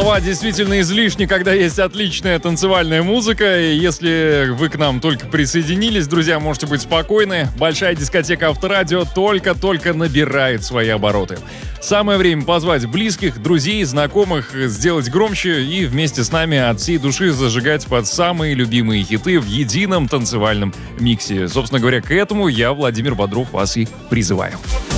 Слова действительно излишни, когда есть отличная танцевальная музыка. И если вы к нам только присоединились, друзья, можете быть спокойны. Большая дискотека Авторадио только-только набирает свои обороты. Самое время позвать близких, друзей, знакомых, сделать громче и вместе с нами от всей души зажигать под самые любимые хиты в едином танцевальном миксе. Собственно говоря, к этому я, Владимир Бодров, вас и призываю.